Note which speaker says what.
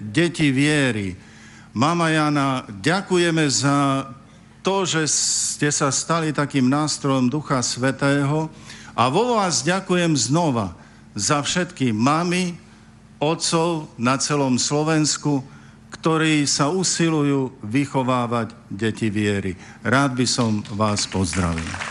Speaker 1: deti viery. Mama Jana, ďakujeme za to, že ste sa stali takým nástrojom Ducha Svätého a vo vás ďakujem znova za všetky mamy, otcov na celom Slovensku, ktorí sa usilujú vychovávať deti viery. Rád by som vás pozdravil.